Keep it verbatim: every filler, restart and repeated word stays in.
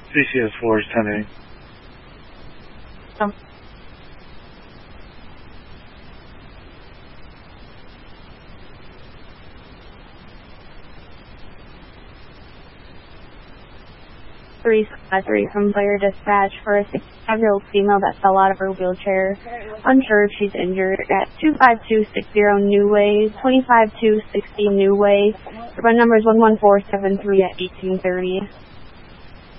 C C S four is ten eight. Um, three five three from Player Dispatch for a sixty-five-year-old female that fell out of her wheelchair. Unsure if she's injured at two five two six zero New Way, twenty-five two sixty New Way. The run number is one one four seven three at eighteen thirty.